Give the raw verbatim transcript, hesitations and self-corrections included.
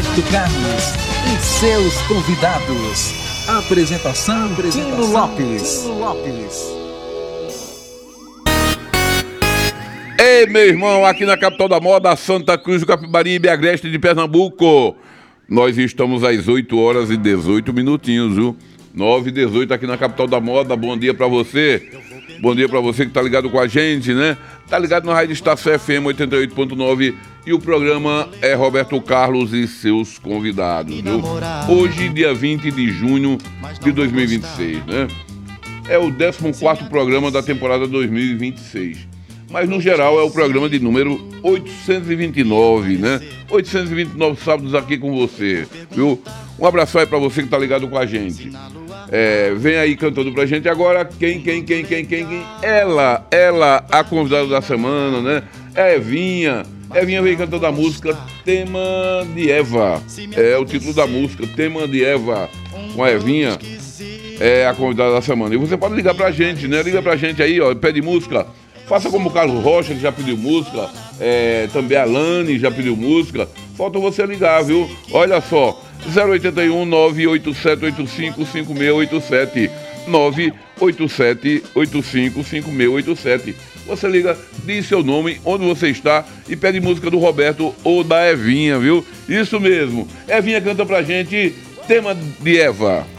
Roberto Carlos e seus convidados. Apresentação, Apresentação Tino Lopes. Tino Lopes. Ei, meu irmão, aqui na capital da moda, Santa Cruz do Capibaribe, Agreste de Pernambuco. Nós estamos às oito horas e dezoito minutinhos, viu? nove e dezoito aqui na capital da moda. Bom dia pra você. Bom dia pra você que tá ligado com a gente, né? Tá ligado na Rádio Estação F M oitenta e oito ponto nove e o programa é Roberto Carlos e seus convidados, viu? Hoje, dia vinte de junho de dois mil e vinte e seis, né? É o décimo quarto programa da temporada dois mil e vinte e seis. Mas, no geral, é o programa de número oitocentos e vinte e nove, né? oitocentos e vinte e nove sábados aqui com você, viu? Um abraço aí pra você que tá ligado com a gente. É, vem aí cantando pra gente agora quem, quem, quem, quem, quem, quem? Ela, ela, a convidada da semana, né? É a Evinha. Evinha vem cantando a música Tema de Eva. É o título da música, Tema de Eva, com a Evinha. É a convidada da semana. E você pode ligar pra gente, né? Liga pra gente aí, ó, pede música. Faça como o Carlos Rocha, que já pediu música. É, também a Lani já pediu música. Falta você ligar, viu? Olha só. zero oito um, nove oito sete oito cinco, cinco seis oito sete. nove oito sete oito cinco, cinco seis oito sete. Você liga, diz seu nome, onde você está e pede música do Roberto ou da Evinha, viu? Isso mesmo. Evinha canta pra gente Tema de Eva.